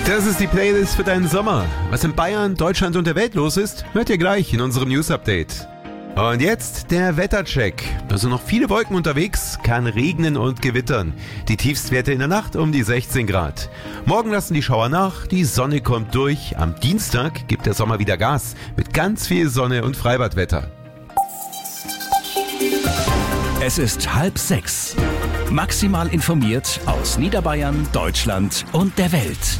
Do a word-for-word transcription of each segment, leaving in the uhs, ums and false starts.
Das ist die Playlist für deinen Sommer. Was in Bayern, Deutschland und der Welt los ist, hört ihr gleich in unserem News-Update. Und jetzt der Wettercheck. Also noch viele Wolken unterwegs, kann regnen und gewittern. Die Tiefstwerte in der Nacht um die sechzehn Grad. Morgen lassen die Schauer nach, die Sonne kommt durch. Am Dienstag gibt der Sommer wieder Gas mit ganz viel Sonne und Freibadwetter. Es ist halb sechs. Maximal informiert aus Niederbayern, Deutschland und der Welt.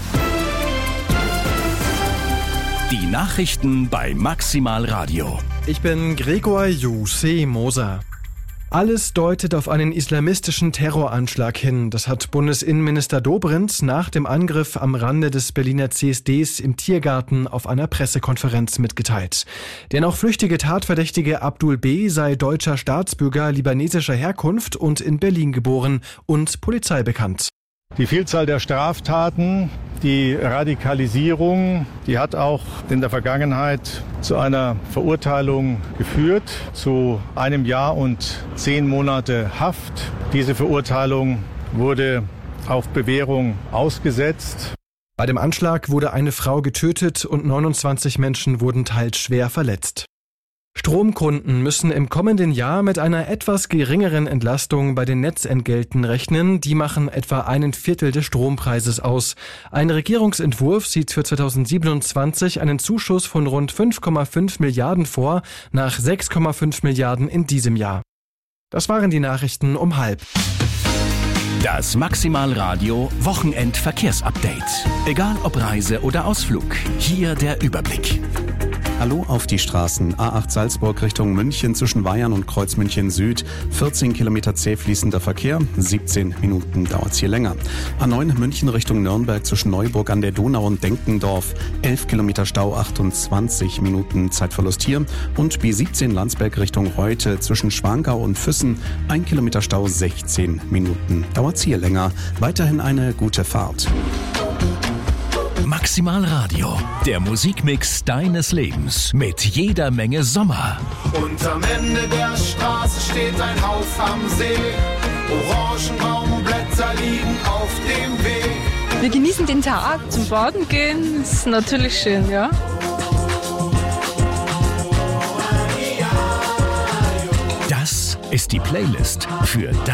Die Nachrichten bei Maximal Radio. Ich bin Gregor Jussi Moser. Alles deutet auf einen islamistischen Terroranschlag hin. Das hat Bundesinnenminister Dobrindt nach dem Angriff am Rande des Berliner C S Ds im Tiergarten auf einer Pressekonferenz mitgeteilt. Der noch flüchtige Tatverdächtige Abdul B. sei deutscher Staatsbürger libanesischer Herkunft und in Berlin geboren und Polizei bekannt. Die Vielzahl der Straftaten, die Radikalisierung, die hat auch in der Vergangenheit zu einer Verurteilung geführt, zu einem Jahr und zehn Monate Haft. Diese Verurteilung wurde auf Bewährung ausgesetzt. Bei dem Anschlag wurde eine Frau getötet und neunundzwanzig Menschen wurden teils schwer verletzt. Stromkunden müssen im kommenden Jahr mit einer etwas geringeren Entlastung bei den Netzentgelten rechnen. Die machen etwa einen Viertel des Strompreises aus. Ein Regierungsentwurf sieht für zweitausendsiebenundzwanzig einen Zuschuss von rund fünf Komma fünf Milliarden vor, nach sechs Komma fünf Milliarden in diesem Jahr. Das waren die Nachrichten um halb. Das Maximal Radio Wochenend-Verkehrsupdate. Egal ob Reise oder Ausflug, hier der Überblick. Hallo auf die Straßen. A acht Salzburg Richtung München zwischen Weyern und Kreuz München Süd. vierzehn Kilometer zäh fließender Verkehr. siebzehn Minuten dauert es hier länger. A neun München Richtung Nürnberg zwischen Neuburg an der Donau und Denkendorf. elf Kilometer Stau, achtundzwanzig Minuten Zeitverlust hier. Und B siebzehn Landsberg Richtung Reute zwischen Schwangau und Füssen. ein Kilometer Stau, sechzehn Minuten dauert es hier länger. Weiterhin eine gute Fahrt. Maximal Radio, der Musikmix deines Lebens mit jeder Menge Sommer. Und am Ende der Straße steht ein Haus am See. Orangenbaumblätter liegen auf dem Weg. Wir genießen den Tag, zum Baden gehen, ist natürlich schön, ja. Das ist die Playlist für